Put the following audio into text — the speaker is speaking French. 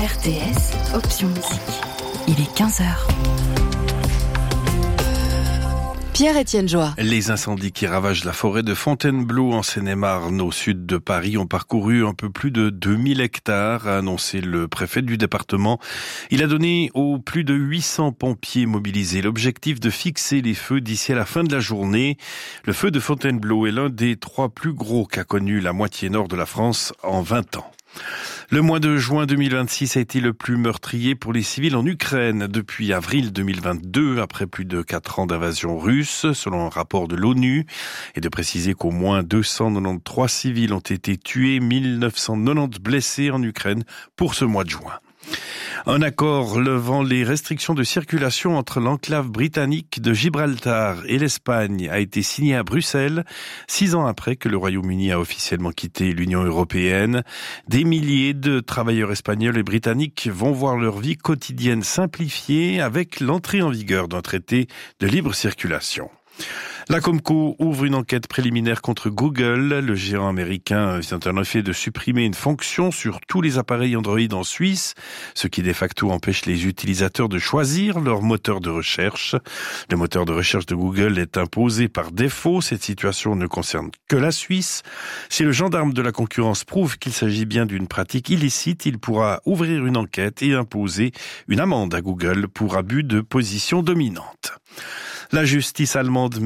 RTS, option musique. Il est 15h. Pierre-Étienne Joie. Les incendies qui ravagent la forêt de Fontainebleau en Seine-et-Marne au sud de Paris ont parcouru un peu plus de 2000 hectares, a annoncé le préfet du département. Il a donné aux plus de 800 pompiers mobilisés l'objectif de fixer les feux d'ici à la fin de la journée. Le feu de Fontainebleau est l'un des 3 plus gros qu'a connu la moitié nord de la France en 20 ans. Le mois de juin 2026 a été le plus meurtrier pour les civils en Ukraine depuis avril 2022, après plus de 4 ans d'invasion russe, selon un rapport de l'ONU, et de préciser qu'au moins 293 civils ont été tués, 1990 blessés en Ukraine pour ce mois de juin. Un accord levant les restrictions de circulation entre l'enclave britannique de Gibraltar et l'Espagne a été signé à Bruxelles, 6 ans après que le Royaume-Uni a officiellement quitté l'Union européenne. Des milliers de travailleurs espagnols et britanniques vont voir leur vie quotidienne simplifiée avec l'entrée en vigueur d'un traité de libre circulation. La Comco ouvre une enquête préliminaire contre Google. Le géant américain vient en effet de supprimer une fonction sur tous les appareils Android en Suisse, ce qui de facto empêche les utilisateurs de choisir leur moteur de recherche. Le moteur de recherche de Google est imposé par défaut. Cette situation ne concerne que la Suisse. Si le gendarme de la concurrence prouve qu'il s'agit bien d'une pratique illicite, il pourra ouvrir une enquête et imposer une amende à Google pour abus de position dominante. La justice allemande